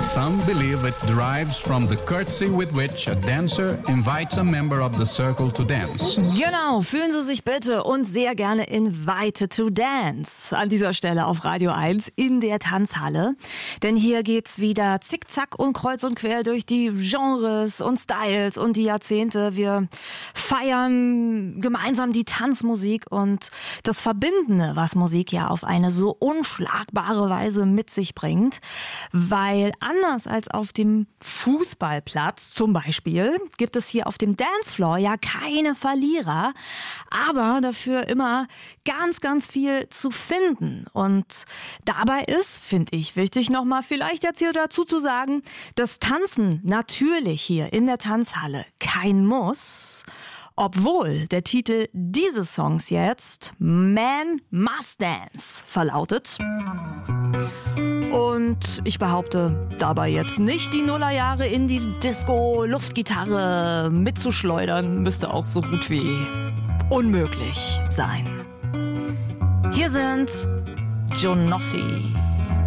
Some believe it derives from the courtesy with which a dancer invites a member of the circle to dance. Genau, fühlen Sie sich bitte und sehr gerne invited to dance. An dieser Stelle auf Radio 1 in der Tanzhalle. Denn hier geht's wieder zickzack und kreuz und quer durch die Genres und Styles und die Jahrzehnte. Wir feiern gemeinsam die Tanzmusik und das Verbindende, was Musik ja auf eine so unschlagbare Weise mit sich bringt. Weil anders als auf dem Fußballplatz zum Beispiel gibt es hier auf dem Dancefloor ja keine Verlierer, aber dafür immer ganz, ganz viel zu finden. Und dabei ist, finde ich, wichtig nochmal vielleicht jetzt hier dazu zu sagen, dass Tanzen natürlich hier in der Tanzhalle kein Muss, obwohl der Titel dieses Songs jetzt Man Must Dance verlautet. Und ich behaupte dabei jetzt nicht, die Nullerjahre in die Disco-Luftgitarre mitzuschleudern, müsste auch so gut wie unmöglich sein. Hier sind John Nossi.